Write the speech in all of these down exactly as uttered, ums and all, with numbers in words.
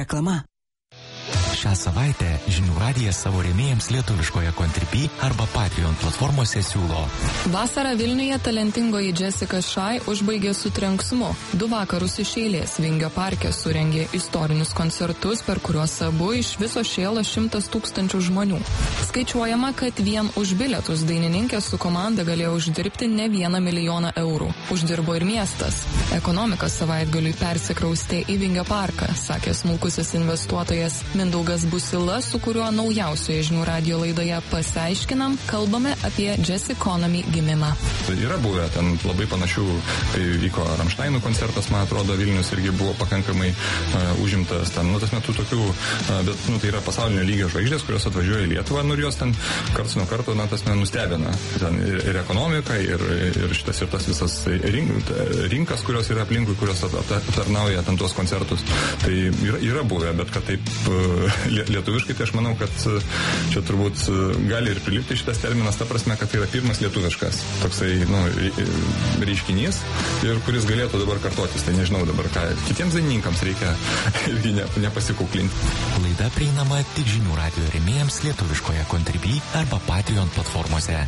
Reklama. Šią savaitę Žinių radijas savo rėmėjams lietuviškoje Contribui arba Patreon platformose siūlo. Vasarą Vilniuje talentingoji Jessica Shy užbaigė su trenksmu. Du vakarus iš eilės Vingio parke surengė istorinius koncertus, per kuriuos abu iš viso šėlo šimtas tūkstančių žmonių. Skaičiuojama, kad vien už bilietus dainininkė su komanda galėjo uždirbti ne vieną milijoną eurų. Uždirbo ir miestas. Ekonomika savaitgaliui persikraustė į Vingio parką, sakė smulkusis investuotojas Mindaugas Busila, su kuriuo naujausioje Žinių radijo laidoje pasiaiškinam, kalbame apie Jazz Economy gimimą. Yra buvę ten labai panašių, kai vyko Rammsteinų koncertas, man atrodo, Vilnius irgi buvo pakankamai uh, užimtas ten, nu, tas metu tokių, uh, bet, nu, tai yra pasaulinio lygio žvaigždės, kurios atvažiuoja į Lietuvą, nu, ir jos ten karts nuo karto, na, tas man nustebina. Ten ir, ir ekonomika, ir, ir šitas ir tas visas rink, rinkas, kurios yra aplinkui, kurios aptarnauja ten tuos koncertus. Tai yra, yra buvę, bet kad taip uh, lietuviškai, tai aš manau, kad čia turbūt gali ir prilipti šitas terminas, ta prasme, kad tai yra pirmas lietuviškas toksai, nu, reiškinys ir kuris galėtų dabar kartotis. Tai nežinau dabar, ką kitiems dainininkams reikia irgi ne, nepasikuklinti. Laida prieinama tik Žinių radijo rėmėjams lietuviškoje Contribui arba Patreon platformose.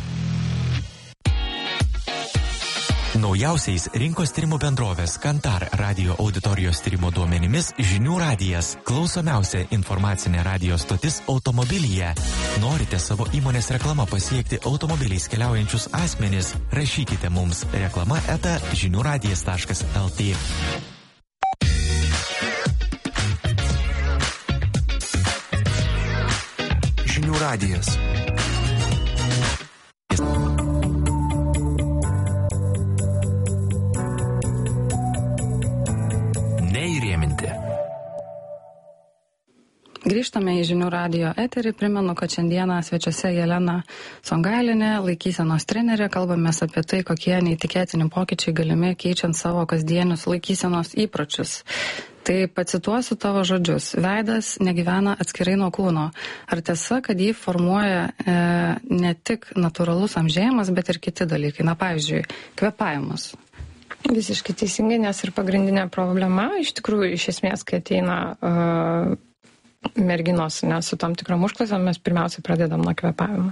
Naujausiais rinkos tyrimų bendrovės Kantar radio auditorijos tyrimo duomenimis Žinių radijas klausomiausia informacinė radio stotis automobilyje. Norite savo įmonės reklama pasiekti automobiliais keliaujančius asmenis? Rašykite mums reklama eta žinių radijas taškas lt. Žinių radijas. Grįžtame į Žinių radijo eterį. Primenu, kad šiandieną svečiuose Jelena Songailinė, laikysenos trenerė. Kalbamės apie tai, kokie neįtikėtini pokyčiai galimi keičiant savo kasdienius laikysenos įpročius. Tai pacituosiu tavo žodžius. Veidas negyvena atskirai nuo kūno. Ar tiesa, kad jį formuoja e, ne tik natūralus amžėjimas, bet ir kiti dalykai? Na, pavyzdžiui, kvėpavimas. Visiškai teisingai, nes ir pagrindinė problema, iš tikrųjų, iš esmės, kai ateina uh, merginos, nes su tam tikrom užklausom mes pirmiausia pradedam nuo kvėpavimo.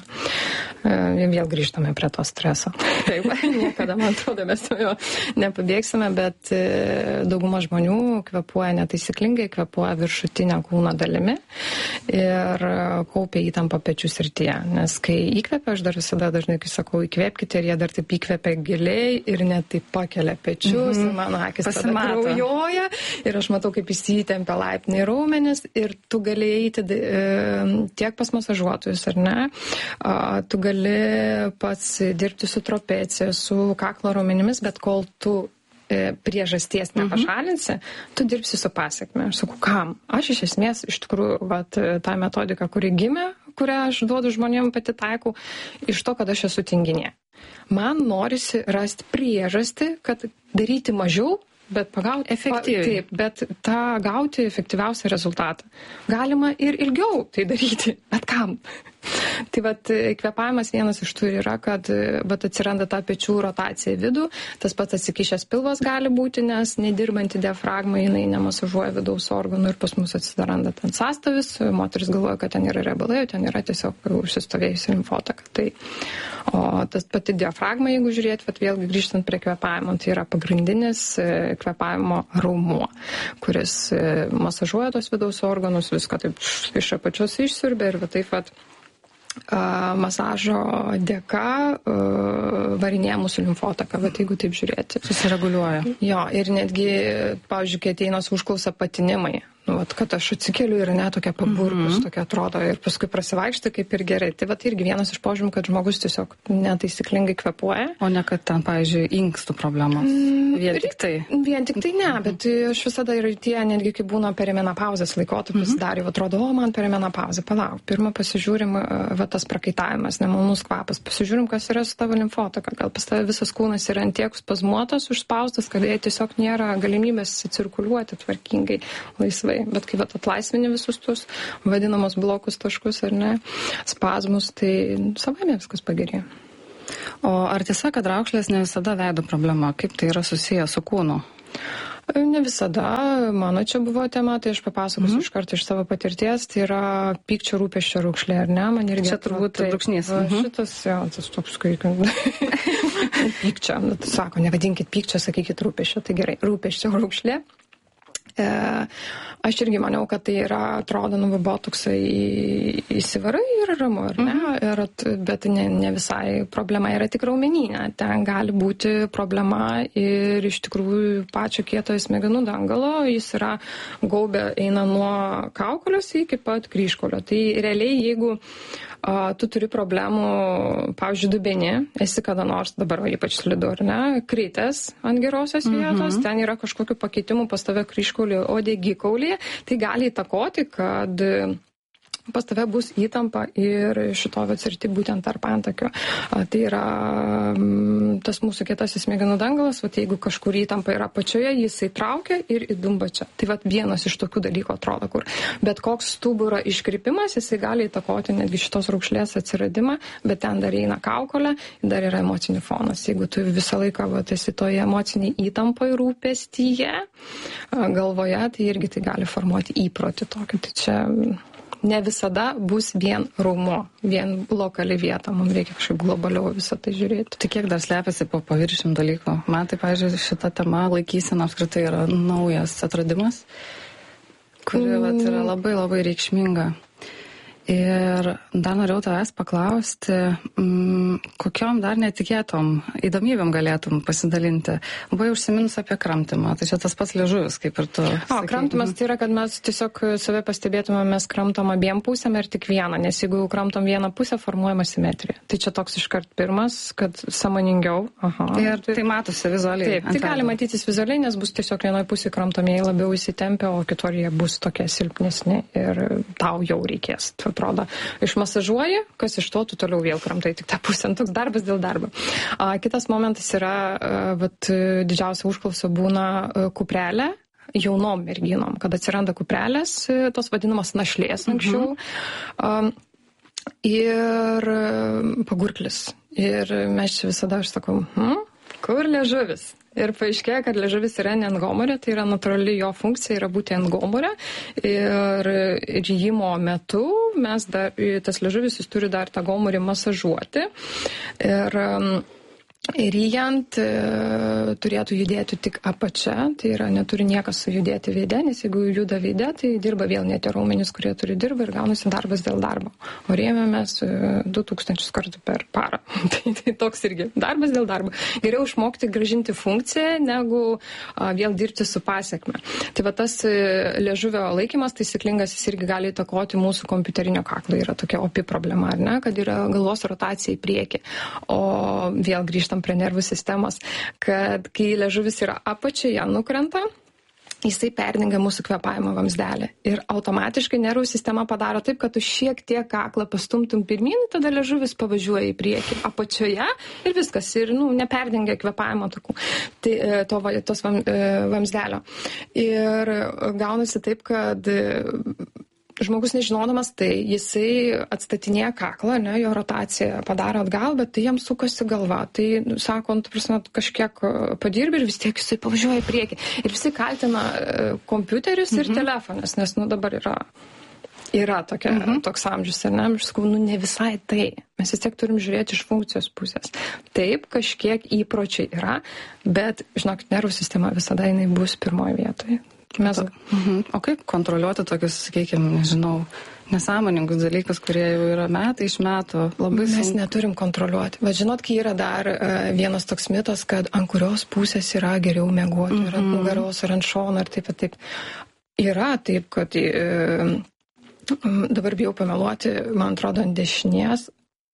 E, vėl grįžtame prie to streso. Taip, niekada, man atrodo, mes jo nepabėgsime, bet e, dauguma žmonių kvėpuoja netaisyklingai, kvėpuoja viršutinę kūno dalimi ir kaupia įtampą pečių srityje. Nes kai įkvėpia, aš dar visada dažnai, kai sakau, įkvėpkite ir jie dar taip įkvėpia giliai ir net taip pakelia pečius, mm-hmm. mano akis tada kraujuoja ir aš matau, kaip įsitempia laiptiniai raumenis ir tu gali eiti tiek pas masažuotojus, ar ne? Tu gali pats dirbti su trapecija, su kaklo raumenimis, bet kol tu priežasties nepašalinsi, tu dirbsi su pasekme. Aš sakau, kam? Aš iš esmės, iš tikrųjų, vat, tą metodiką, kuri gimė, kurią aš duodu žmonėm pati taikau, iš to, kad aš esu tinginė. Man norisi rasti priežastį, kad daryti mažiau, bet pagauti efektyviai. Taip, bet tą gauti efektyviausią rezultatą. Galima ir ilgiau tai daryti, bet kam? Tai vat kvėpavimas vienas iš tų yra, kad vat atsiranda ta pečių rotacija į vidų, tas pats atsikišęs pilvas gali būti, nes nedirbanti diafragma, jinai nemasažuoja vidaus organų ir pas mus atsiranda ten sąstovis, moteris galvoja, kad ten yra riebalai, ten yra tiesiog užsistovėjusi limfotaka. Tai, o tas pati diafragma, jeigu žiūrėt, vat vėlgi grįžtant prie kvėpavimo, tai yra pagrindinis kvėpavimo raumuo, kuris masažuoja tos vidaus organus, viską taip iš apačios išsiurbia ir va taip vat masažo dėka varinėja mūsų limfotaka, bet jeigu taip žiūrėti. Susireguliuoja. Jo, ir netgi, pavyzdžiui, kai ateina su užklausa patinimai, nu, vat, kad aš atsikeliu ir ne tokia paburkus, mm-hmm. tokia atrodo, ir paskui prasivaikšti kaip ir gerai. Tai vat irgi vienas iš požymių, kad žmogus tiesiog netaisyklingai kvėpuoja. O ne, kad ten, pavyzdžiui, inkstų problemos. Mm, vien tik tai. Vien tik tai ne, bet aš visada ir tie, netgi kai būna perimenopauzės laikotarpis, mm-hmm. dar jau atrodo, o man perimenopauzė, palauk. Pirmą pasižiūrim, va tas prakaitavimas, nemalonus kvapas, pasižiūrim, kas yra su tavo limfotaka. Gal pas tave visas kūnas yra antiek spazmuotas, užspaustas, kad jie tiesiog nėra galimybės cirkuliuoti tvarkingai, laisvai. Bet kai vat atlaisvini visus tus vadinamus blokus taškus ar ne, spazmus, tai savaime viskas pagerėjo. O ar tiesa, kad raukšlės ne visada veido problema? Kaip tai yra susiję su kūnu? Ne visada. Mano čia buvo tema, tai aš papasakosiu mm-hmm. iš karto iš savo patirties. Tai yra pykčio rūpesčio raukšlė, ar ne? Man irgi čia turbūt brūkšnys. Mm-hmm. Šitas, jo, tas toks, kai... pykčio. Nu, tai sako, nevadinkit pykčio, sakykit rūpesčio. Tai gerai, rūpesčio raukšlė. E, aš irgi maniau, kad tai yra, atrodo, nu, buvo toksai įsivarai ir ramu, ar ne? Mm-hmm. Ir, bet ne, ne visai problema yra tik raumenyne. Ten gali būti problema ir iš tikrųjų pačio kietojo smegenų dangalo. Jis yra gaubė, eina nuo kaukolės iki pat kryžkolio. Tai realiai, jeigu a, tu turi problemų, pavyzdžiui, dubenį, esi kada nors, dabar va, ypač slidu, ar ne, kritęs ant gerosios vietos, mm-hmm. ten yra kažkokių pakeitimų pas tave kryžkolio uodegikaulyje, tai gali įtakoti, kad pas tave bus įtampa ir šitovio srity būtent tarp antakio. Tai yra tas mūsų kietasis smegenų dangalas, vat jeigu kažkur įtampa yra pačioje, jisai traukia ir įdumba čia. Tai vat vienas iš tokių dalykų atrodo, kur bet koks stuburo iškrypimas, jisai gali įtakoti netgi šitos raukšlės atsiradimą, bet ten dar eina kaukolė, dar yra emocinį fonas. Jeigu tu visą laiką vat esi toje emociniai įtampai rūpestyje galvoje, tai irgi tai gali formuoti įprotį tokį. Tai čia ne visada bus vien raumo, vien lokali vieta. Mums reikia kažkaip globaliau visą tai žiūrėti. Tai kiek dar slepiasi po paviršim dalykų? Man tai, pavyzdžiui, šita tema laikysena apskritai yra naujas atradimas, kuri mm. vat, yra labai labai reikšminga. Ir dar norėjau tavęs paklausti, mm, kokiom dar netikėtom įdomybėm galėtum pasidalinti. Buvai užsiminus apie kramtymą, tai čia tas pats liežuvis, kaip ir tu. O, kramtymas tai yra, kad mes tiesiog save pastebėtume, mes kramtom abiem pusėm ir tik vieną, nes jeigu kramtom vieną pusę, formuojama simetrija. Tai čia toks iškart pirmas, kad sąmoningiau. Aha. Ir tai matosi vizualiai. Taip, tai gali matytis vizualiai, nes bus tiesiog vienoje pusėje kramtomieji labiau įsitempę, o kitur jie bus tokie silpnesni ir tau jau reikės. Atrodo, išmasažuoji, kas iš to, tu toliau vėl kramtai tik tą pusę, toks darbas dėl darbo. A, kitas momentas yra, a, vat, didžiausia užklausa būna a, kuprelė jaunom merginom, kad atsiranda kuprelės, tos vadinamos našlės anksčiau, mhm. a, ir pagurklis. Ir mes čia visada, aš sakau, hm, kur liežuvis? Ir paaiškėjo, kad liežuvis yra ne ant gomurio, tai yra natūrali jo funkcija yra būti ant gomurio. Ir ryjimo metu mes dar, tas liežuvis jis turi dar tą gomurį masažuoti. Ir ryjant e, turėtų judėti tik apačia, tai yra neturi niekas sujudėti veide, nes jeigu juda veide, tai dirba vėl ne tie raumenys, kurie turi dirba ir gaunasi darbas dėl darbo. O rėmėmės e, du tūkstančius kartų per parą. tai, tai toks irgi darbas dėl darbo. Geriau išmokti gražinti funkciją, negu a, vėl dirbti su pasiekme. Tai va tas e, liežuvio laikymas taisyklingas, jis irgi gali įtakoti mūsų kompiuterinio kaklo. Yra tokia opi problema, ar ne, kad yra galvos rotacija į priekį. O vėl grįžta prie nervų sistemos, kad kai liežuvis yra apačioje nukrenta, jisai perdengia mūsų kvėpavimo vamzdelį. Ir automatiškai nervų sistema padaro taip, kad tu šiek tiek kaklą pastumtum pirmyn, tada liežuvis pavažiuoja į priekį apačioje ir viskas, ir nu, neperdengia kvėpavimo takų, tai, to, tos vamzdelio. Ir gaunasi taip, kad žmogus nežinodamas, tai jisai atstatinėja kaklą, ne, jo rotaciją padaro atgal, bet tai jam sukasi galva. Tai, sako, tu prasme, kažkiek padirbi ir vis tiek jisai pavažiuoja į priekį. Ir visi kaltina kompiuteris ir mhm. telefonas, nes nu, dabar yra, yra tokia, mhm. toks amžius, ar ne? Aš sakau, nu ne visai tai. Mes vis tiek turim žiūrėti iš funkcijos pusės. Taip, kažkiek įpročiai yra, bet, žinokit, nervų sistema visada jinai bus pirmoje vietoje. Mes... Mhm. O kaip kontroliuoti tokius, sakykime, nežinau, nesąmoningus dalykus, kurie jau yra metai iš metų? Labai Mes sunku. Neturim kontroliuoti. Bet žinot, kai yra dar uh, vienas toks mitas, kad ant kurios pusės yra geriau miegoti, mhm. ar ant nugaros, ar ant šono, ar taip, taip. Yra taip, kad uh, dabar bijau pameluoti, man atrodo, ant dešinės.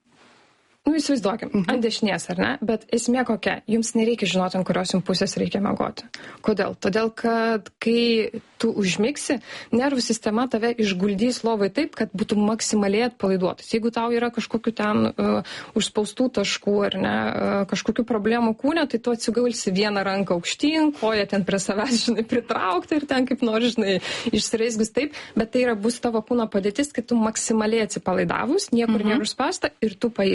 Nu, įsivaizduokim, mhm. ant dešinės, ar ne? Bet esmė kokia? Jums nereikia žinoti, ant kurios jums pusės reikia miegoti. Kodėl? Todėl, kad kai tu užmigsi, nervų sistema tave išguldys lovai taip, kad būtų maksimaliai atpalaiduotas. Jeigu tau yra kažkokių ten uh, užspaustų taškų ar ne, uh, kažkokių problemų kūne, tai tu atsigulsi vieną ranką aukštyn, koją ten prie savęs, žinai, pritraukti ir ten kaip nors, žinai, išsireizgus taip, bet tai yra bus tavo kūno padėtis, kad tu maksimaliai atsipalaidavus, niekur mhm. nėra užspausta ir tu pailsi.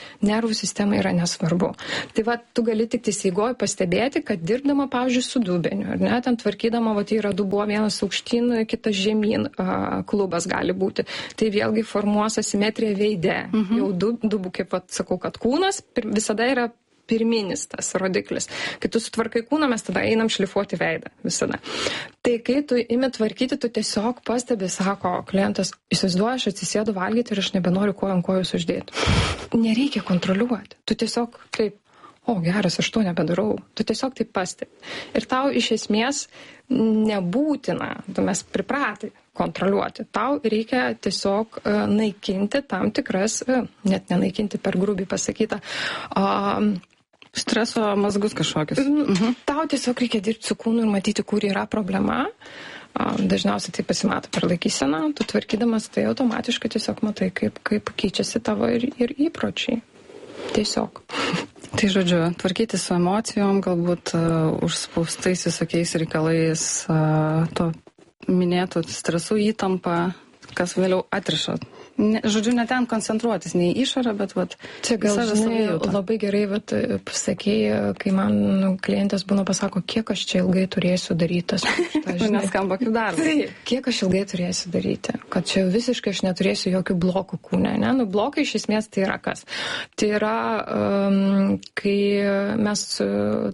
nervų sistema yra nesvarbu. Tai va, tu gali tik teisėgoj pastebėti, kad dirbdama, pavyzdžiui, su dubeniu, ar ne, ten tvarkydama, va, tai yra dubuo vienas aukštyn, kitas žemyn, a, klubas gali būti. Tai vėlgi formuos asimetriją veide. Mhm. Jau dub, dubų, kaip va, sakau, kad kūnas visada yra pirminis tas rodiklis. Kai tu sutvarkai kūną, mes tada einam šlifuoti veidą visada. Tai kai tu imi tvarkyti, tu tiesiog pastebi, sako klientas, įsivaizduoju, aš atsisėdu valgyti ir aš nebenoriu kojų ant kojus uždėti. Nereikia kontroliuoti. Tu tiesiog taip, o geras, aš to nebedarau. Tu tiesiog taip pastebi. Ir tau iš esmės nebūtina, tu mes pripratai kontroliuoti. Tau reikia tiesiog uh, naikinti tam tikras, uh, net nenaikinti per grubiai pasakytą, uh, streso mazgus kažkokius. Mhm. Tau tiesiog reikia dirbti su kūnu ir matyti, kur yra problema. Dažniausiai tai pasimato per laikyseną. Tu tvarkydamas tai automatiškai tiesiog matai, kaip, kaip keičiasi tavo ir, ir įpročiai. Tiesiog. Tai žodžiu, tvarkyti su emocijom, galbūt uh, užspaustais visokiais reikalais, uh, to minėtų stresų įtampą, kas vėliau atriša. Ne, žodžiu, ne ten koncentruotis, nei išorą, bet vat, čia gal žinai, labai gerai vat, pasakėjai, kai man nu, klientas būna pasako, kiek aš čia ilgai turėsiu daryti tas. Neskamba kaip darbas. Tai, kiek aš ilgai turėsiu daryti, kad čia visiškai aš neturėsiu jokių blokų kūne. Ne? Nu, blokai iš esmės tai yra kas? Tai yra, um, kai mes uh,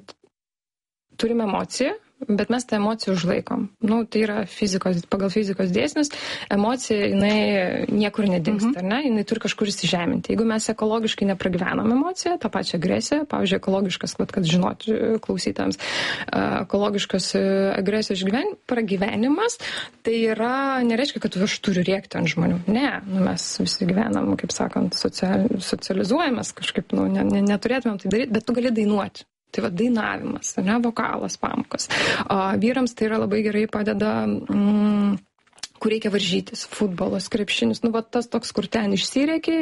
turime emociją, bet mes tą emociją užlaikom. Nu, tai yra fizikos, pagal fizikos dėsnius, emocija, jinai niekur nedingsta, mm-hmm. ar ne? Jinai turi kažkur įsižeminti. Jeigu mes ekologiškai nepragyvenam emociją, tą pačią agresiją, pavyzdžiui, ekologiškas, vat, kad žinot klausytams, ekologiškas agresijos išgyven, pragyvenimas, tai yra, nereiškia, kad aš turiu rėkti ant žmonių. Ne, nu, mes visi gyvenam, kaip sakant, social, socializuojamas kažkaip, nu, ne, ne, neturėtumėm tai daryti, bet tu gali dainuoti. Tai va dainavimas, ne, vokalas, pamokas. O, vyrams tai yra labai gerai padeda, mm, kur reikia varžytis, futbolas, krepšinis, nu va tas toks, kur ten išsirėki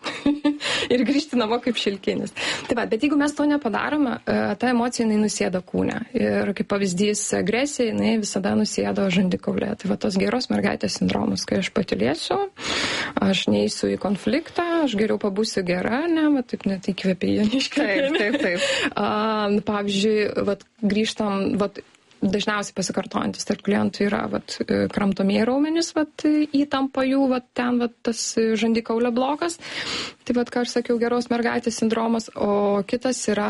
ir grįžti namo kaip šilkinis. Tai va, bet jeigu mes to nepadarome, ta emocija jinai nusėda kūne. Ir kaip pavyzdys agresija, jinai visada nusėdo žandikaulė. Tai va tos geros mergaitės sindromas, kai aš patylėsiu, aš neįsiu į konfliktą, aš geriau pabūsiu gera, ne, va taip net įkvėpėjai neiškvėpėjai. Taip, taip, taip. Uh, pavyzdžiui, va grįžtam, va dažniausiai pasikartojantis tarp klientų yra vat, kramtomieji raumenys, vat, įtampa jų, vat, ten vat, tas žandikaulio blokas. Tai vat, ką aš sakiau, geros mergaitės sindromas, o kitas yra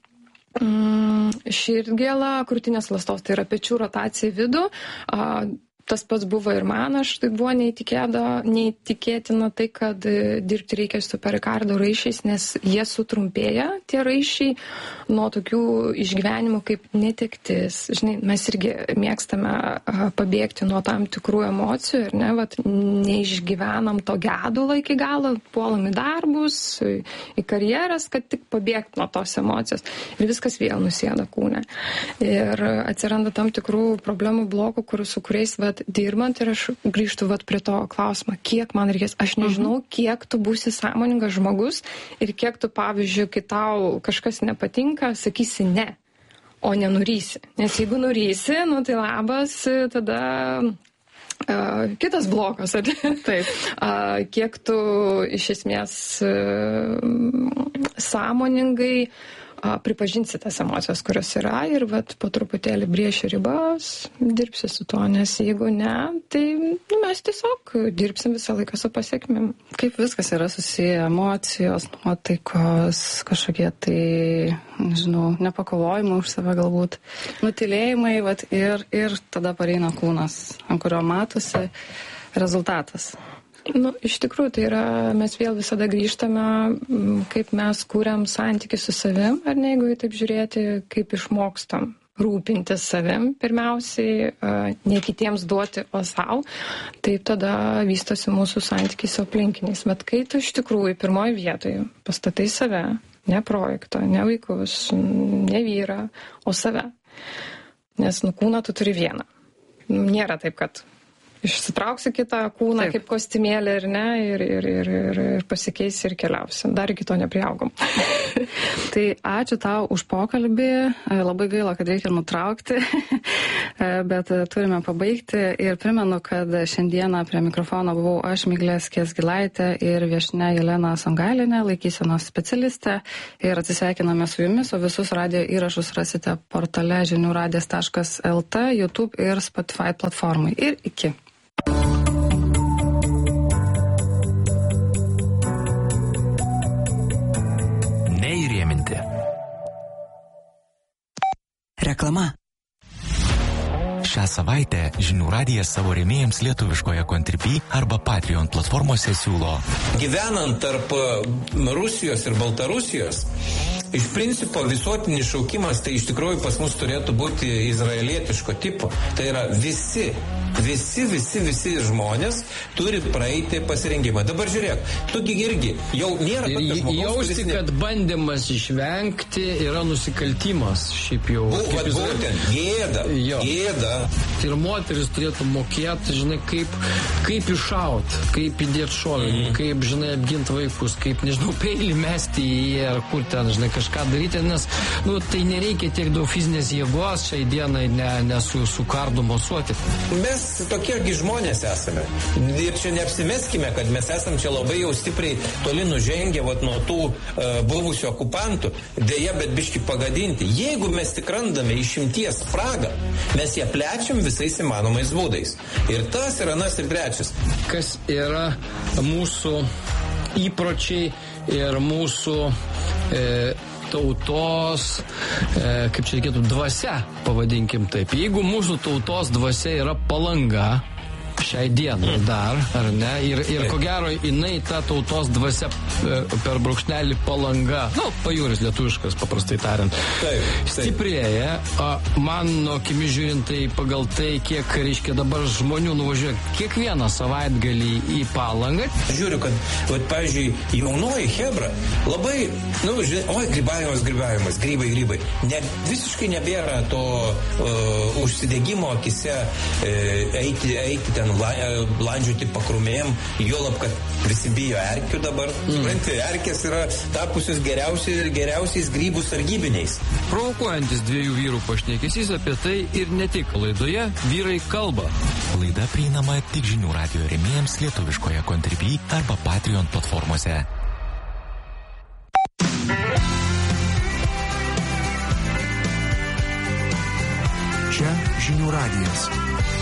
mm, širdgėla, krūtinės ląstos, tai yra pečių rotacija į vidų. A, tas pats buvo ir man, aš tai buvo neįtikėtina tai, kad dirbti reikia su perikardo raiščiais, nes jie sutrumpėja, tie raiščiai, nuo tokių išgyvenimų kaip netektis. Žinai, mes irgi mėgstame pabėgti nuo tam tikrų emocijų ir ne, vat, neišgyvenam to gedulo iki galo, puolam į darbus, į karjeras, kad tik pabėgti nuo tos emocijos. Ir viskas vėl nusėda kūne. Ir atsiranda tam tikrų problemų blokų, kur, su kuriais vat, dirbant ir aš grįžtu vat prie to klausimą, kiek man reikės. Aš nežinau, kiek tu būsi sąmoningas žmogus ir kiek tu, pavyzdžiui, kai tau kažkas nepatinka, sakysi ne, o nenurysi. Nes jeigu nurysi, nu tai labas, tada uh, kitas blokas. Taip. Uh, kiek tu iš esmės uh, sąmoningai pripažinsi tas emocijos, kurios yra ir vat, po truputėlį brėši ribas, dirbsi su tuo, nes jeigu ne, tai nu, mes tiesiog dirbsim visą laiką su pasiekmėm. Kaip viskas yra susiję, emocijos, nuotaikos, kažkokie tai, nežinau, nepakovojimai už save galbūt, nutilėjimai, vat, ir, ir tada pareina kūnas, ant kurio matosi rezultatas. Nu, iš tikrųjų, tai yra, mes vėl visada grįžtame, kaip mes kūriam santykį su savim, ar ne, jeigu taip žiūrėti, kaip išmokstam rūpintis savim, pirmiausiai, ne kitiems duoti, o savo, taip tada vystosi mūsų santykiai su aplinkiniais. Bet kai tu iš tikrųjų pirmoje vietoje pastatai save, ne projektą, ne vaikus, ne vyrą, o save. Nes nu kūną tu turi vieną. Nėra taip, kad išsitrauksi kitą kūną Taip. kaip kostiumėlį ir ne, ir, ir, ir, ir, ir pasikeisi ir keliausi. Dar iki to nepriaugom. Tai ačiū tau už pokalbį. Labai gaila, kad reikia nutraukti, bet turime pabaigti. Ir primenu, kad šiandieną prie mikrofono buvau aš, Miglė Skiesgilaitė, ir viešnia Jelena Songailinė, laikysenos specialistė. Ir atsisveikiname su jumis, o visus radio įrašus rasite portale žinių radijas taškas el tė, YouTube ir Spotify platformai. Ir iki. Neįrėminti. Reklama. Šią savaitę Žinių radijas savo rėmėjams lietuviškoje Contribui arba Patreon platformose siūlo. Gyvenant tarp Rusijos ir Baltarusijos, iš principo visuotinis šaukimas tai iš tikrųjų pas mus turėtų būti izraelietiško tipo. Tai yra visi, visi, visi, visi žmonės turi praeiti pasirengimą. Dabar žiūrėk, tugi irgi jau nėra tokio žmogaus. Jausti, kad bandymas išvengti yra nusikaltimas šiaip jau. Vat būtent, gėda, gėda. Ir moteris turėtų mokėti, žinai, kaip, kaip iššaut, kaip įdėti šovinį, mm. kaip, žinai, apginti vaikus, kaip, nežinau, peilį mesti į jį ar kur ten, žinai, kažką daryti, nes, nu, tai nereikia tiek daug fizinės jėgos šiai dienai ne, ne su, su kardu mosuoti. Mes tokiegi žmonės esame. Ir čia neapsimeskime, kad mes esam čia labai jau stipriai toli nužengę vat, nuo tų uh, buvusių okupantų. Deja, bet biški pagadinti. Jeigu mes tik randame išimties spragą, mes ją plečiam visais įmanomais būdais. Ir tas ir anas ir trečias. Kas yra mūsų įpročiai ir mūsų e, tautos, e, kaip čia reikėtų, dvasia, pavadinkim taip. Jeigu mūsų tautos dvasia yra Palanga, šiai dienai dar, ar ne? Ir, ir ko gero, jinai ta tautos dvasia per brūkšnelį Palanga, nu, pajūris lietuviškas, paprastai tariant, taip, taip. stiprėja. Man, nuo akimi žiūrint, tai pagal tai, kiek, reiškia, dabar žmonių nuvažiuoja kiekvieną savaitgalį į Palangą. Žiūriu, kad, vat, pavyzdžiui, jaunoji hebra labai, nu, žinai, oi, grybavimas, grybavimas, grybai, grybai. Ne, visiškai nebėra to uh, užsidegimo akise uh, eiti, eiti ten landžiuoti pakrumėjim, juolab, kad visi bijo erkių dabar. Mm. Supranti, erkės yra tapusios geriausiai ir geriausiais grybų sargybiniais. Provokuojantis dviejų vyrų pašnekesys apie tai ir ne tik. Laidoje Vyrai kalba. Laida prieinama tik Žinių radijo rėmėjams lietuviškoje Contribui arba Patreon platformose. Čia Žinių radijas.